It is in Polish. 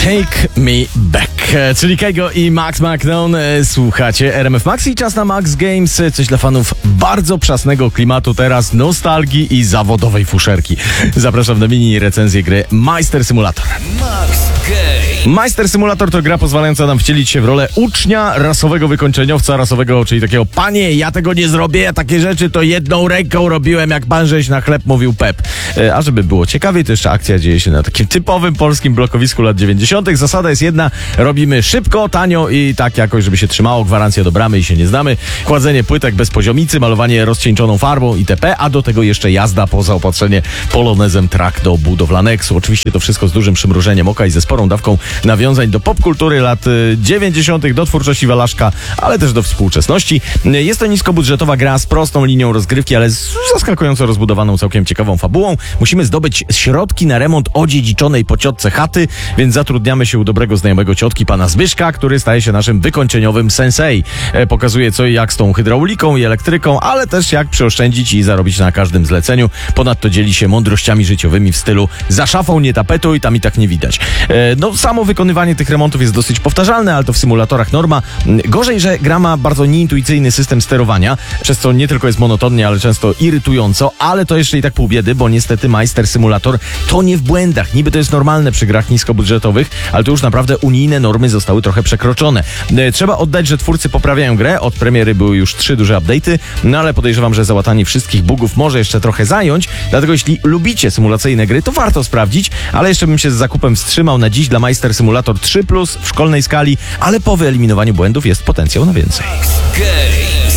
Take Me Back, czyli Keigo i Max McNone. Słuchacie RMF Max i czas na Max Games. Coś dla fanów bardzo przasnego klimatu teraz, nostalgii i zawodowej fuszerki. Zapraszam na mini recenzję gry Meister Simulator. Max Games. Meister Simulator to gra pozwalająca nam wcielić się w rolę ucznia, rasowego wykończeniowca, rasowego, czyli takiego: panie, ja tego nie zrobię, ja takie rzeczy to jedną ręką robiłem, jak pan żeś na chleb mówił Pep. A żeby było ciekawiej, to jeszcze akcja dzieje się na takim typowym polskim blokowisku lat 90. Zasada jest jedna: robimy szybko, tanio i tak jakoś, żeby się trzymało, gwarancja do bramy i się nie znamy. Kładzenie płytek bez poziomicy, malowanie rozcieńczoną farbą itp., a do tego jeszcze jazda po zaopatrzenie polonezem track do budowlaneksu. Oczywiście to wszystko z dużym przymrużeniem oka i ze sporą dawką nawiązań do popkultury lat 90., do twórczości Walaszka, ale też do współczesności. Jest to niskobudżetowa gra z prostą linią rozgrywki, ale z zaskakująco rozbudowaną, całkiem ciekawą fabułą. Musimy zdobyć środki na remont odziedziczonej po ciotce chaty, więc zatrudniamy się u dobrego znajomego ciotki, pana Zbyszka, który staje się naszym wykończeniowym sensei. Pokazuje co i jak z tą hydrauliką i elektryką, ale też jak przeoszczędzić i zarobić na każdym zleceniu. Ponadto dzieli się mądrościami życiowymi w stylu: za szafą nie tapetuj, tam i tak nie widać. Samo wykonywanie tych remontów jest dosyć powtarzalne, ale to w symulatorach norma. Gorzej, że gra ma bardzo nieintuicyjny system sterowania, przez co nie tylko jest monotonnie, ale często irytująco, ale to jeszcze i tak pół biedy, bo niestety Meister Simulator to nie w błędach. Niby to jest normalne przy grach niskobudżetowych, ale to już naprawdę unijne normy zostały trochę przekroczone. Trzeba oddać, że twórcy poprawiają grę. Od premiery były już 3 duże update'y, ale podejrzewam, że załatanie wszystkich bugów może jeszcze trochę zająć, dlatego jeśli lubicie symulacyjne gry, to warto sprawdzić, ale jeszcze bym się z zakupem wstrzymał na dziś dla Meister Simulator 3+ w szkolnej skali, ale po wyeliminowaniu błędów jest potencjał na więcej. Max Games.